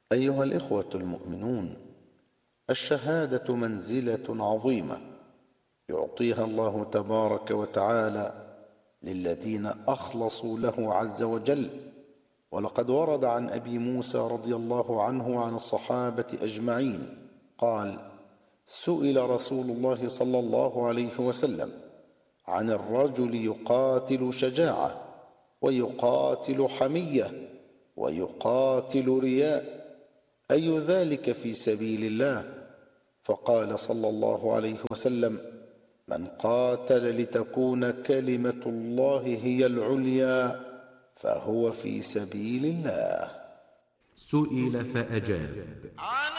أيها الإخوة المؤمنون، الشهادة منزلة عظيمة يعطيها الله تبارك وتعالى للذين أخلصوا له عز وجل. ولقد ورد عن أبي موسى رضي الله عنه وعن الصحابة أجمعين قال: سئل رسول الله صلى الله عليه وسلم عن الرجل يقاتل شجاعة ويقاتل حمية ويقاتل رياء، أي ذلك في سبيل الله؟ فقال صلى الله عليه وسلم: من قاتل لتكون كلمة الله هي العليا فهو في سبيل الله. سئل فأجاب: